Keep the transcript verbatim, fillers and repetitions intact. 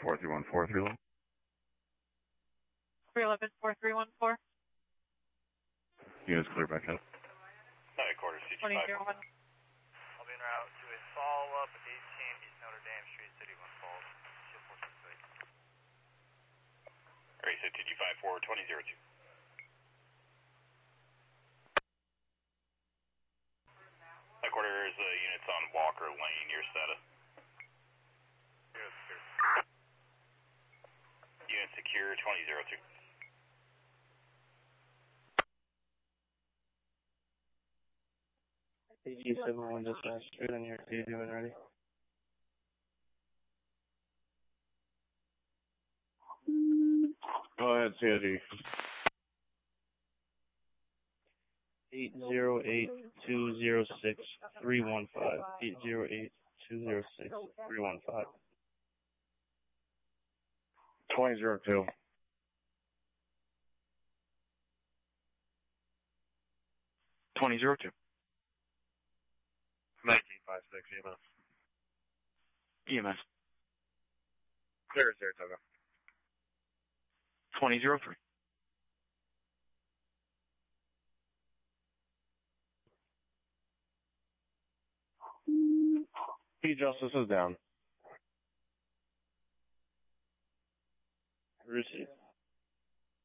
four three one four, three eleven. three eleven, four three one four. Units clear back up. Hi, quarter C G five. I'll be en route to a follow-up at eighteen East Notre Dame Street, City one Falls. Shield four six eight. Alright, so T G five four twenty zero two. Headquarters, uh, units on Walker Lane, your status. Unit secure. Unit secure twenty zero two. A G seven one dispatch, straight on your T two and ready. Go ahead, C I D. eight zero eight, two zero six, three one five. eight zero eight, two zero six, three one five. twenty zero two. twenty zero two. nineteen five six E M S. E M S. Clear Saratoga. twenty zero three. P Justice is down. Received.